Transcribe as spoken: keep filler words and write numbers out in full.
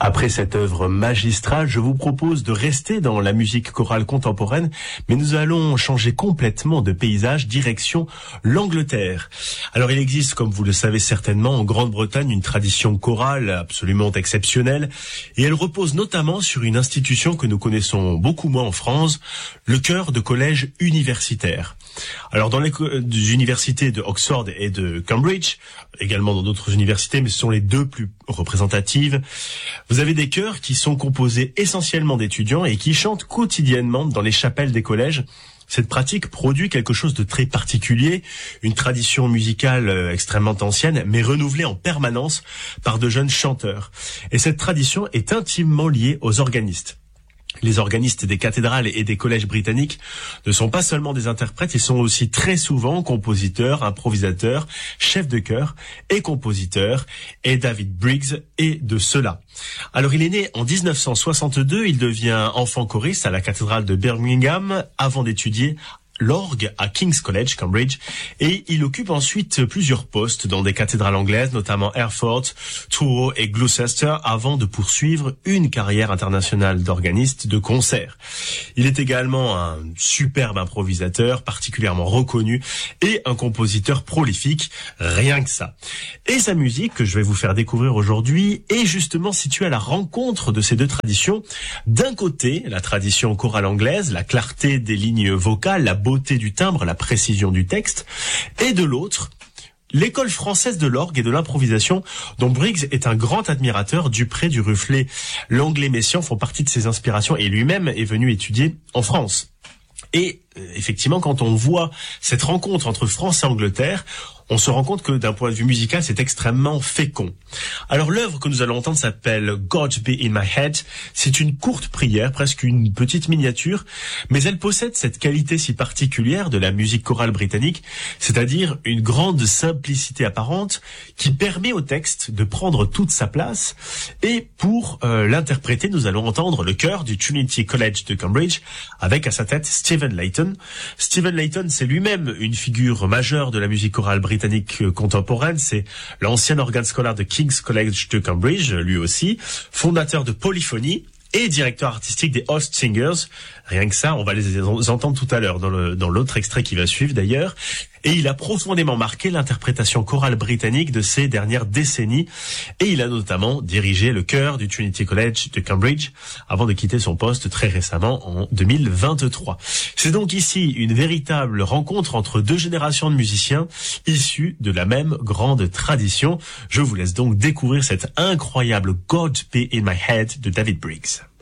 Après cette œuvre magistrale, je vous propose de rester dans la musique chorale contemporaine, mais nous allons changer complètement de paysage, direction l'Angleterre. Alors il existe, comme vous le savez certainement, en Grande-Bretagne, une tradition chorale absolument exceptionnelle, et elle repose notamment sur une institution que nous connaissons beaucoup moins en France, le chœur de collège universitaire. Alors dans les universités de Oxford et de Cambridge, également dans d'autres universités, mais ce sont les deux plus représentatives, vous avez des chœurs qui sont composés essentiellement d'étudiants et qui chantent quotidiennement dans les chapelles des collèges. Cette pratique produit quelque chose de très particulier, une tradition musicale extrêmement ancienne, mais renouvelée en permanence par de jeunes chanteurs. Et cette tradition est intimement liée aux organistes. Les organistes des cathédrales et des collèges britanniques ne sont pas seulement des interprètes, ils sont aussi très souvent compositeurs, improvisateurs, chefs de chœur et compositeurs, et David Briggs est de cela. Alors il est né en dix-neuf cent soixante-deux, il devient enfant choriste à la cathédrale de Birmingham avant d'étudier l'orgue à King's College, Cambridge, et il occupe ensuite plusieurs postes dans des cathédrales anglaises, notamment Hereford, Truro et Gloucester, avant de poursuivre une carrière internationale d'organiste de concert. Il est également un superbe improvisateur, particulièrement reconnu, et un compositeur prolifique, rien que ça. Et sa musique, que je vais vous faire découvrir aujourd'hui, est justement située à la rencontre de ces deux traditions. D'un côté, la tradition chorale anglaise, la clarté des lignes vocales, la beauté du timbre, la précision du texte, et de l'autre, l'école française de l'orgue et de l'improvisation, dont Briggs est un grand admirateur. Dupré, Duruflé, Langlais, Messiaen font partie de ses inspirations, et lui-même est venu étudier en France. Et effectivement, quand on voit cette rencontre entre France et Angleterre, on se rend compte que d'un point de vue musical, c'est extrêmement fécond. Alors l'œuvre que nous allons entendre s'appelle God Be in My Head. C'est une courte prière, presque une petite miniature, mais elle possède cette qualité si particulière de la musique chorale britannique, c'est-à-dire une grande simplicité apparente qui permet au texte de prendre toute sa place. Et pour euh, l'interpréter, nous allons entendre le chœur du Trinity College de Cambridge, avec à sa tête Stephen Layton. Stephen Layton, c'est lui-même une figure majeure de la musique chorale britannique britannique contemporaine, c'est l'ancien organe scolaire de King's College de Cambridge, lui aussi, fondateur de Polyphonie et directeur artistique des Host Singers. Rien que ça, on va les entendre tout à l'heure dans le, dans l'autre extrait qui va suivre d'ailleurs. Et il a profondément marqué l'interprétation chorale britannique de ces dernières décennies. Et il a notamment dirigé le chœur du Trinity College de Cambridge avant de quitter son poste très récemment en deux mille vingt-trois. C'est donc ici une véritable rencontre entre deux générations de musiciens issus de la même grande tradition. Je vous laisse donc découvrir cette incroyable God Be in My Head de David Briggs.